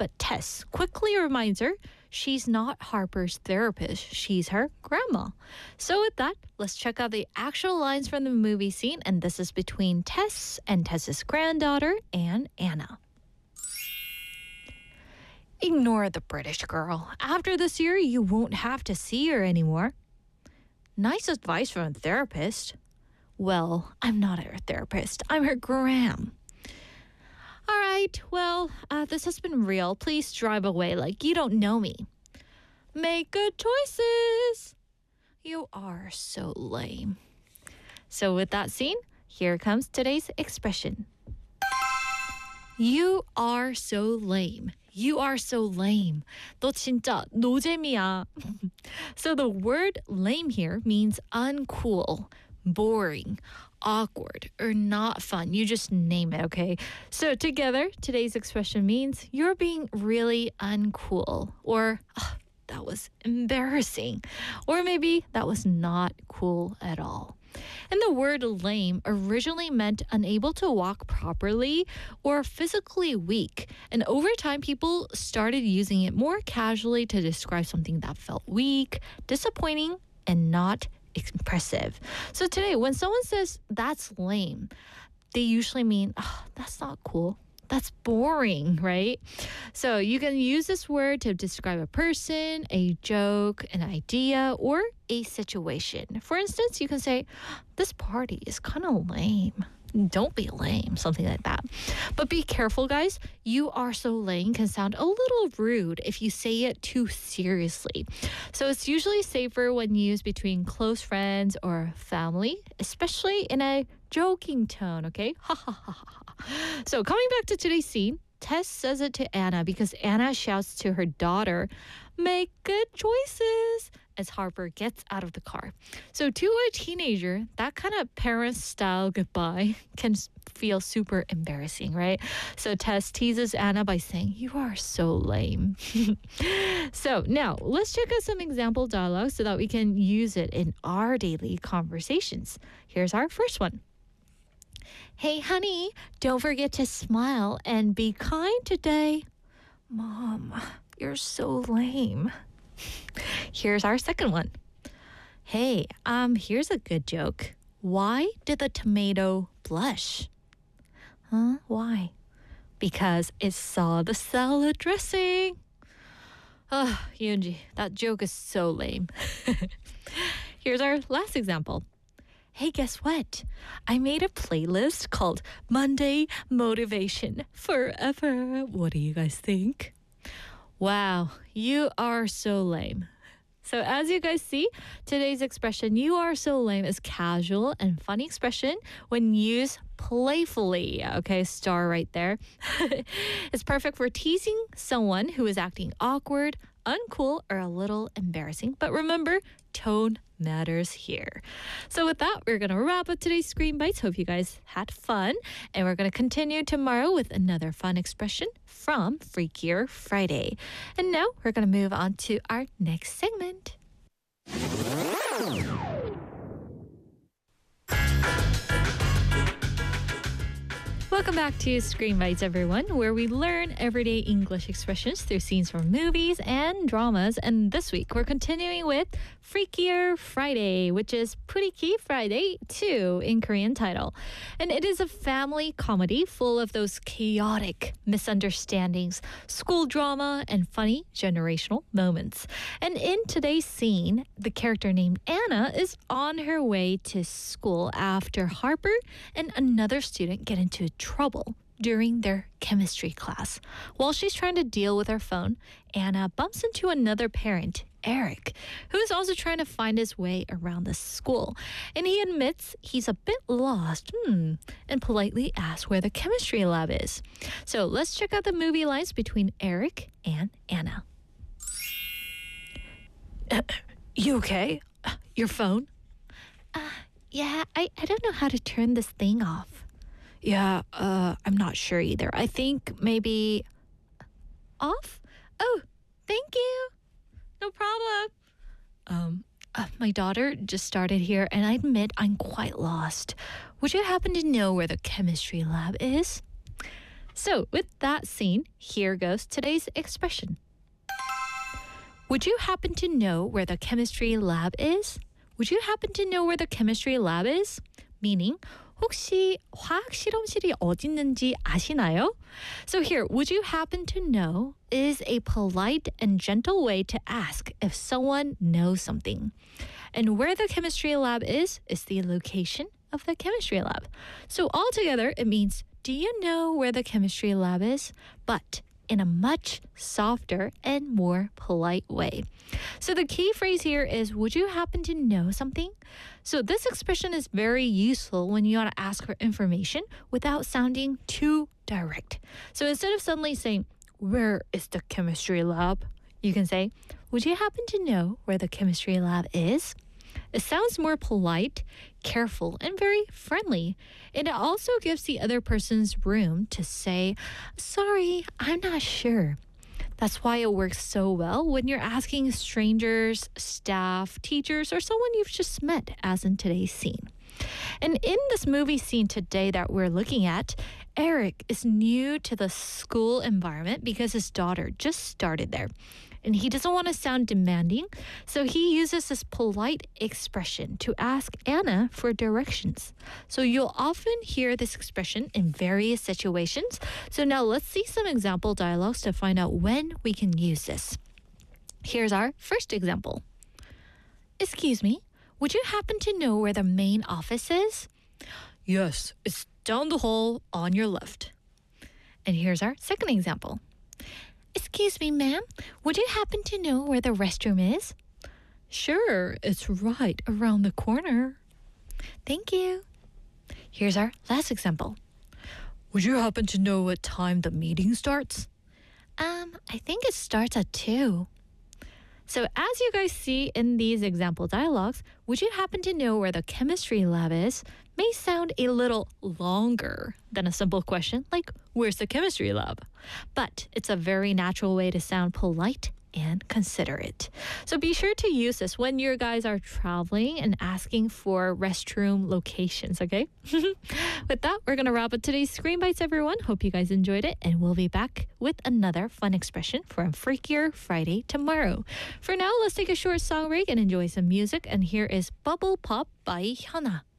But Tess quickly reminds her she's not Harper's therapist, she's her grandma. So with that, let's check out the actual lines from the movie scene, and this is between Tess and Tess's granddaughter, Anna. Ignore the British girl. After this year, you won't have to see her anymore. Nice advice from a therapist. Well, I'm not her therapist. I'm her gram. All right, well, this has been real. Please drive away like you don't know me. Make good choices. You are so lame. So with that scene, here comes today's expression. You are so lame. You are so lame. 너 진짜 노잼이야. So the word lame here means uncool, boring, awkward, or not fun. You just name it, okay? So together, today's expression means you're being really uncool, or that was embarrassing, or maybe that was not cool at all. And the word lame originally meant unable to walk properly or physically weak. And over time, people started using it more casually to describe something that felt weak, disappointing, and not impressive. So today, when someone says that's lame, they usually mean, that's not cool. That's boring, right? So you can use this word to describe a person, a joke, an idea, or a situation. For instance, you can say, this party is kind of lame. Don't be lame, something like that. But be careful, guys. You are so lame can sound a little rude if you say it too seriously. So it's usually safer when used between close friends or family, especially in a joking tone, okay? Ha ha ha ha. So coming back to today's scene, Tess says it to Anna because Anna shouts to her daughter, make good choices, as Harper gets out of the car. So to a teenager, that kind of parent-style goodbye can feel super embarrassing, right? So Tess teases Anna by saying, you are so lame. So now let's check out some example dialogue so that we can use it in our daily conversations. Here's our first one. Hey, honey, don't forget to smile and be kind today. Mom, you're so lame. Here's our second one. Hey, here's a good joke. Why did the tomato blush? Huh? Why? Because it saw the salad dressing. Oh, Yoonji, that joke is so lame. Here's our last example. Hey, guess what? I made a playlist called Monday Motivation Forever. What do you guys think? Wow, you are so lame. So as you guys see, today's expression, you are so lame, is casual and funny expression when used playfully. Okay, star right there. It's perfect for teasing someone who is acting awkward, uncool, or a little embarrassing. But remember, tone matters here. So with that, we're going to wrap up today's Screen Bites. Hope you guys had fun. And we're going to continue tomorrow with another fun expression from Freakier Friday. And now we're going to move on to our next segment. Welcome back to Screen Bites, everyone, where we learn everyday English expressions through scenes from movies and dramas. And this week, we're continuing with Freakier Friday, which is Puriki Friday 2 in Korean title. And it is a family comedy full of those chaotic misunderstandings, school drama, and funny generational moments. And in today's scene, the character named Anna is on her way to school after Harper and another student get into trouble during their chemistry class. While she's trying to deal with her phone, Anna bumps into another parent, Eric, who is also trying to find his way around the school. And he admits he's a bit lost, and politely asks where the chemistry lab is. So let's check out the movie lines between Eric and Anna. You okay? Your phone? Yeah, I don't know how to turn this thing off. Yeah, I'm not sure either. I think maybe off? Oh, thank you. No problem. My daughter just started here and I admit I'm quite lost. Would you happen to know where the chemistry lab is? So, with that scene, here goes today's expression. Would you happen to know where the chemistry lab is? Would you happen to know where the chemistry lab is? Meaning, 혹시 화학 실험실이 어디 있는지 아시나요? So here, would you happen to know is a polite and gentle way to ask if someone knows something. And where the chemistry lab is the location of the chemistry lab. So altogether, it means, do you know where the chemistry lab is? But in a much softer and more polite way. So the key phrase here is, would you happen to know something? So this expression is very useful when you want to ask for information without sounding too direct. So instead of suddenly saying, where is the chemistry lab? You can say, would you happen to know where the chemistry lab is? It sounds more polite, careful, and very friendly. And it also gives the other person's room to say, sorry, I'm not sure. That's why it works so well when you're asking strangers, staff, teachers, or someone you've just met, as in today's scene. And in this movie scene today that we're looking at, Eric is new to the school environment because his daughter just started there. And he doesn't want to sound demanding, so he uses this polite expression to ask Anna for directions. So you'll often hear this expression in various situations. So now let's see some example dialogues to find out when we can use this. Here's our first example. Excuse me, would you happen to know where the main office is? Yes, it's down the hall on your left. And here's our second example. Excuse me, ma'am, would you happen to know where the restroom is? Sure, it's right around the corner. Thank you. Here's our last example. Would you happen to know what time the meeting starts? I think it starts at 2. So as you guys see in these example dialogues, would you happen to know where the chemistry lab is? May sound a little longer than a simple question like, where's the chemistry lab? But it's a very natural way to sound polite and considerate. So be sure to use this when you guys are traveling and asking for restroom locations, okay? With that, we're going to wrap up today's Screen Bites, everyone. Hope you guys enjoyed it, and we'll be back with another fun expression for a Freakier Friday tomorrow. For now, let's take a short song break and enjoy some music, and here is Bubble Pop by Hyuna.